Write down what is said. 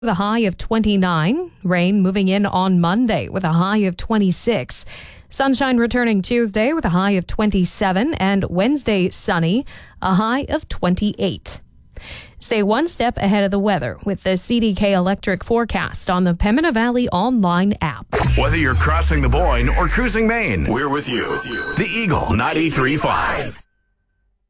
with a high of 29. Rain moving in on Monday with a high of 26. Sunshine returning Tuesday with a high of 27. And Wednesday sunny, a high of 28. Stay one step ahead of the weather with the CDK Electric forecast on the Pembina Valley online app. Whether you're crossing the Boyne or cruising Maine, we're with you. The Eagle 93.5.